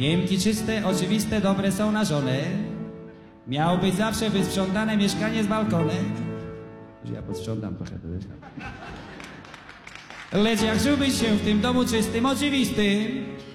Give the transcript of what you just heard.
Niemki czyste, oczywiste, dobre są na żonę. Miało być zawsze wysprzątane mieszkanie z balkonem. Ja posprzątam trochę, to wiesz. Lecz jak żyłbyś się w tym domu czystym, oczywistym,